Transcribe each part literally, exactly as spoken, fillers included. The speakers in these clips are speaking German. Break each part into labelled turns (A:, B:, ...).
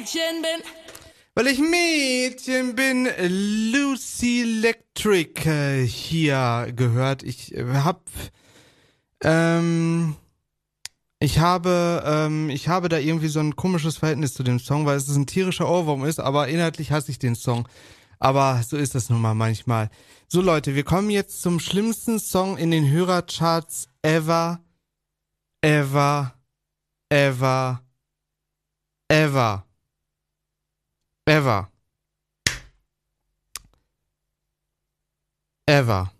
A: Mädchen bin.
B: Weil ich Mädchen bin, Lucy Electric äh, hier gehört. Ich äh, hab, ähm, ich habe, ähm, ich habe da irgendwie so ein komisches Verhältnis zu dem Song, weil es ein tierischer Ohrwurm ist, aber inhaltlich hasse ich den Song. Aber so ist das nun mal manchmal. So Leute, wir kommen jetzt zum schlimmsten Song in den Hörercharts ever, ever, ever, ever. Ever. Ever.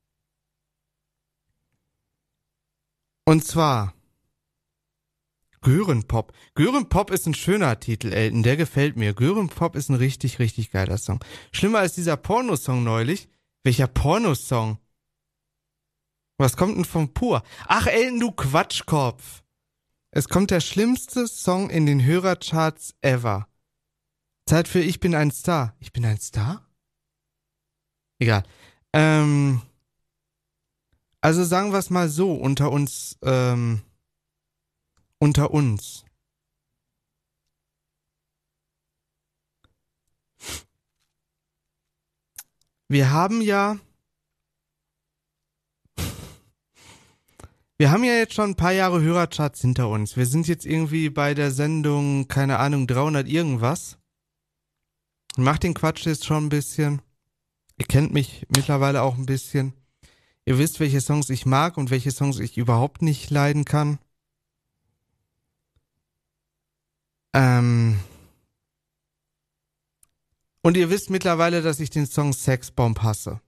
B: Und zwar Görenpop. Görenpop ist ein schöner Titel, Elton, der gefällt mir. Görenpop ist ein richtig, richtig geiler Song. Schlimmer als dieser Pornosong neulich. Welcher Pornosong? Was kommt denn von Pur? Ach, Elton, du Quatschkopf. Es kommt der schlimmste Song in den Hörercharts ever. Zeit für Ich bin ein Star. Ich bin ein Star? Egal. Ähm, also sagen wir es mal so, unter uns, ähm, unter uns. Wir haben ja, wir haben ja jetzt schon ein paar Jahre Hörercharts hinter uns. Wir sind jetzt irgendwie bei der Sendung, keine Ahnung, dreihundert irgendwas. Macht den Quatsch jetzt schon ein bisschen. Ihr kennt mich mittlerweile auch ein bisschen. Ihr wisst, welche Songs ich mag und welche Songs ich überhaupt nicht leiden kann. Ähm. Und ihr wisst mittlerweile, dass ich den Song Sexbomb hasse.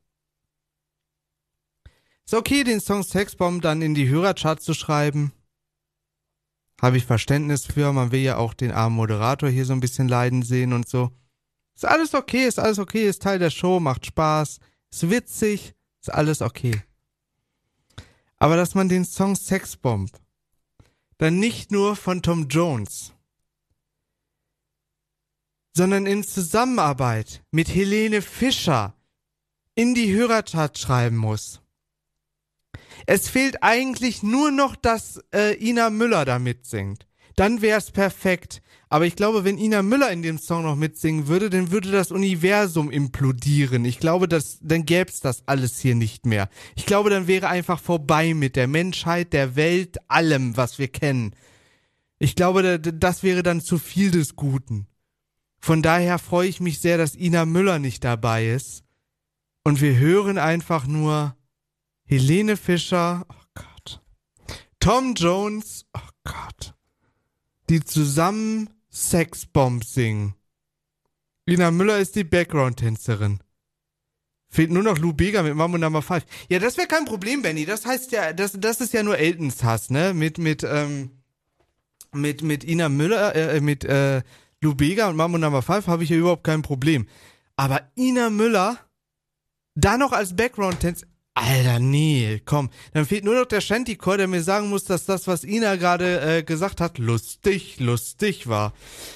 B: Ist okay, den Song Sexbomb dann in die Hörercharts zu schreiben. Habe ich Verständnis für. Man will ja auch den armen Moderator hier so ein bisschen leiden sehen und so. Ist alles okay, ist alles okay, ist Teil der Show, macht Spaß, ist witzig, ist alles okay. Aber dass man den Song Sexbomb dann nicht nur von Tom Jones, sondern in Zusammenarbeit mit Helene Fischer in die Hörercharts schreiben muss. Es fehlt eigentlich nur noch, dass äh, Ina Müller da mitsingt. Dann wär's perfekt. Aber ich glaube, wenn Ina Müller in dem Song noch mitsingen würde, dann würde das Universum implodieren. Ich glaube, dass, dann gäb's das alles hier nicht mehr. Ich glaube, dann wäre einfach vorbei mit der Menschheit, der Welt, allem, was wir kennen. Ich glaube, das wäre dann zu viel des Guten. Von daher freue ich mich sehr, dass Ina Müller nicht dabei ist. Und wir hören einfach nur Helene Fischer, oh Gott, Tom Jones, oh Gott, die zusammen Sexbomb singen. Ina Müller ist die Background-Tänzerin. Fehlt nur noch Lou Bega mit Mambo Number five. Ja, das wäre kein Problem, Benny. Das heißt ja, das, das ist ja nur Eltons Hass, ne? Mit, mit, ähm, mit, mit Ina Müller, äh, mit, äh, Lou Bega und Mambo Number five habe ich ja überhaupt kein Problem. Aber Ina Müller, da noch als Background-Tänzer, Alter, nee, komm. Dann fehlt nur noch der Shantycore, der mir sagen muss, dass das, was Ina gerade äh, gesagt hat, lustig, lustig war.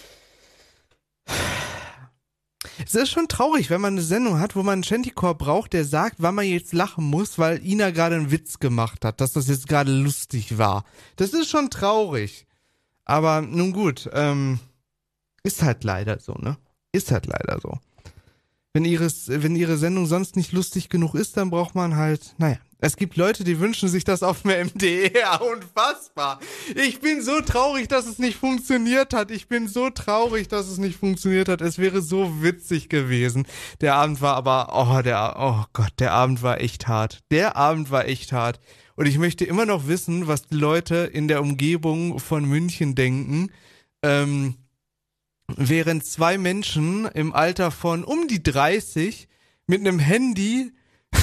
B: Es ist schon traurig, wenn man eine Sendung hat, wo man einen Shantycore braucht, der sagt, wann man jetzt lachen muss, weil Ina gerade einen Witz gemacht hat, dass das jetzt gerade lustig war. Das ist schon traurig. Aber nun gut, ähm, ist halt leider so, ne? Ist halt leider so. Wenn ihres, wenn ihre Sendung sonst nicht lustig genug ist, dann braucht man halt, naja. Es gibt Leute, die wünschen sich das auf dem M D R. Unfassbar. Ich bin so traurig, dass es nicht funktioniert hat. Ich bin so traurig, dass es nicht funktioniert hat. Es wäre so witzig gewesen. Der Abend war aber, oh, der, oh Gott, der Abend war echt hart. Der Abend war echt hart. Und ich möchte immer noch wissen, was die Leute in der Umgebung von München denken, ähm, während zwei Menschen im Alter von um die dreißig mit einem Handy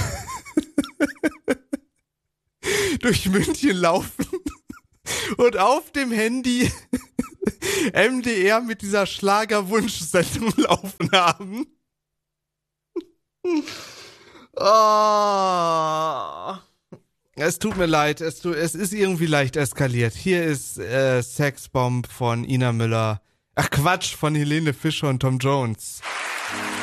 B: durch München laufen und auf dem Handy M D R mit dieser Schlagerwunschsendung laufen haben. Oh. Es tut mir leid, es, tu, es ist irgendwie leicht eskaliert. Hier ist äh, Sexbomb von Ina Müller. Ach Quatsch, von Helene Fischer und Tom Jones.